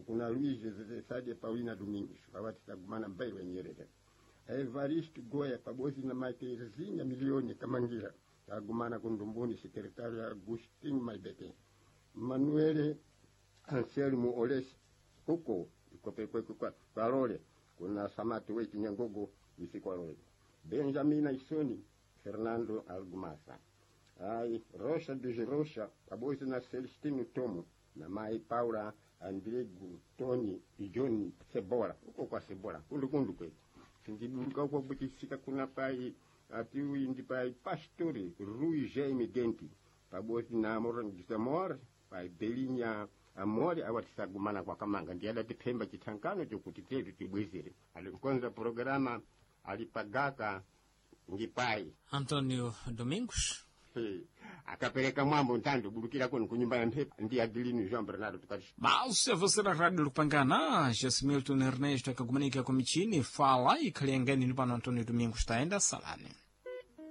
kuna Luiz Zezesade Paulina Domingos awati sagumana mbairwe Nyerere Evaristo Goya pamoja na Materezinha Milioni Kamangira sagumana kundumbuni sekretari Agustin Maibete Manuele Anselmo Olesi huko ikopekwe kwa Role kuna Samati Weki Nyangogo isikwa Role Benjamina Isoni Fernando Algumasa ai Rocha de Rocha pamoja na Celestino Tomo na Mai Paula Andregu Tony Johnny Sebora huko kwa Sebora kundu kwetu sindibuka kwa butisika kuna pai atiwi ndi pai Pastori Rui Jaime Denti pamoja na Moran Gisamor pai Belinha Amore awatisagumana kwa Kamanga ndiada tipemba chitankano chokuti tetu tibwezere alikonza programa alipagaka ngipai Antonio Domingos akapeleka mwambo ntando bulukira kono kunyumba ya Mpepa ndi Adelino João Bernardo tukati Bausa você na rádio Lupangana Jasmilton Ernesto akagumanika kwa michini fala ikhaliangani ni pano Antonio Domingos taenda salani